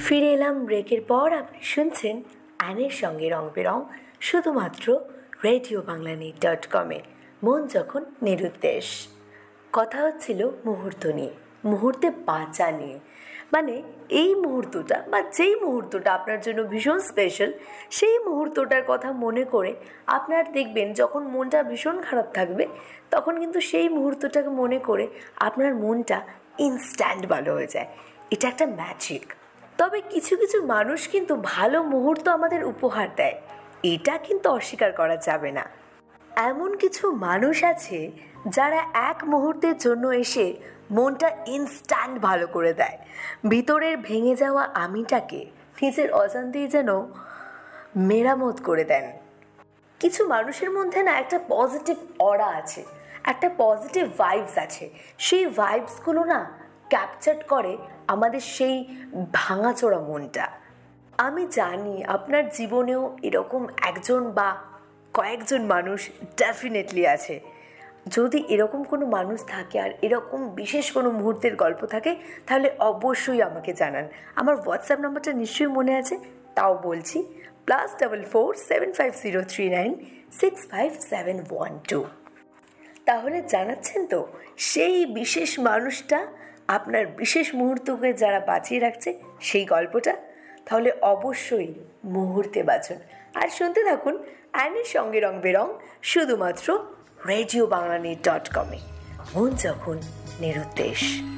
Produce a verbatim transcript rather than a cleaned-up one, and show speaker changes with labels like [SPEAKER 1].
[SPEAKER 1] ফিরে এলাম ব্রেকের পর। আপনি শুনছেন অ্যানের সঙ্গে রং বেরং, শুধুমাত্র রেডিও বাংলা নিট ডট কমে। মন যখন নিরুদ্দেশ। কথা হচ্ছিল মুহূর্ত নিয়ে, মুহূর্তে বাঁচা নিয়ে। মানে এই মুহূর্তটা বা যেই মুহূর্তটা আপনার জন্য ভীষণ স্পেশাল, সেই মুহূর্তটার কথা মনে করে আপনার দেখবেন যখন মনটা ভীষণ খারাপ থাকবে, তখন কিন্তু সেই মুহূর্তটাকে মনে করে আপনার মনটা ইনস্ট্যান্ট ভালো হয়ে যায়। এটা একটা ম্যাজিক। তবে কিছু কিছু মানুষ কিন্তু ভালো মুহূর্ত আমাদের উপহার দেয়, এটা কিন্তু অস্বীকার করা যাবে না। এমন কিছু মানুষ আছে যারা এক মুহূর্তের জন্য এসে মনটা ইনস্ট্যান্ট ভালো করে দেয়। ভিতরের ভেঙে যাওয়া আমিটাকে নিজের অজান্তেই যেন মেরামত করে দেন। কিছু মানুষের মধ্যে না একটা পজিটিভ অরা আছে, একটা পজিটিভ ভাইবস আছে। সেই ভাইবসগুলো না ক্যাপচার করে আমাদের সেই ভাঙাচোরা মনটা। আমি জানি আপনার জীবনেও এরকম একজন বা কয়েকজন মানুষ ডেফিনেটলি আছে। যদি এরকম কোনো মানুষ থাকে আর এরকম বিশেষ কোনো মুহূর্তের গল্প থাকে, তাহলে অবশ্যই আমাকে জানান। আমার হোয়াটসঅ্যাপ নাম্বারটা নিশ্চয়ই মনে আছে, তাও বলছি, plus double four seven five zero three nine six five seven one two. তাহলে জানাচ্ছেন তো সেই বিশেষ মানুষটা আপনার বিশেষ মুহূর্তকে যারা বাঁচিয়ে রাখছে সেই গল্পটা। তাহলে অবশ্যই মুহূর্তে বাঁচুন আর শুনতে থাকুন অ্যানের সঙ্গে রং বেরং, শুধুমাত্র রেডিও বাংলা নিট ডট কমে। মন যখন নিরুদ্দেশ।